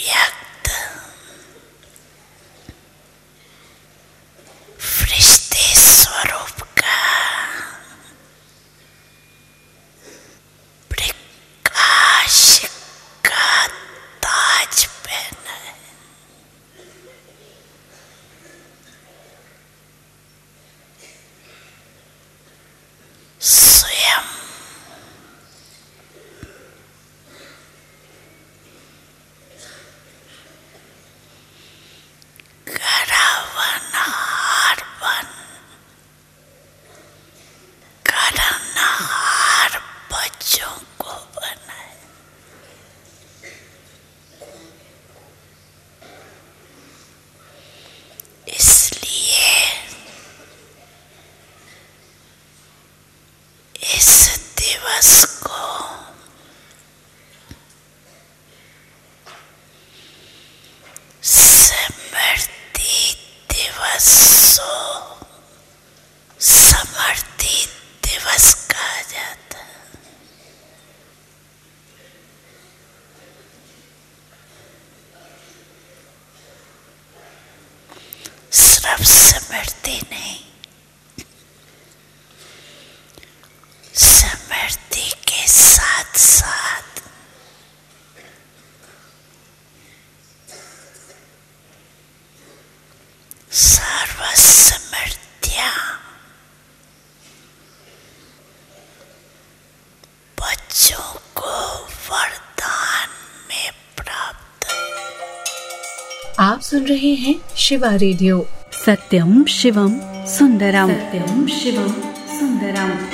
व्यक्त फरिश्ते स्वरूप का प्रकाश का ताज पहना है। स्वयं करनहार बच्चों को बनाए। इसलिए इस दिवस को स्मृति दिवस समर्थित दिवस कहा जाता है। सिर्फ स्मृति नहीं, स्मृति के साथ साथ सर्वस्मृतियां बच्चों को वरदान में प्राप्त है। आप सुन रहे हैं शिवा रेडियो। सत्यम शिवम सुंदरम, सत्यम शिवम सुंदरम।